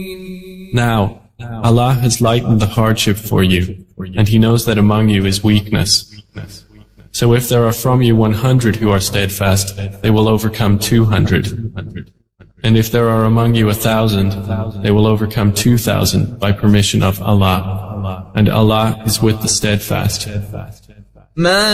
Now, Allah has lightened the hardship for you, and He knows that among you is weakness. So if there are from you 100 who are steadfast, they will overcome 200. And if there are among you 1,000, they will overcome 2,000 by permission of Allah. And Allah is with the steadfast.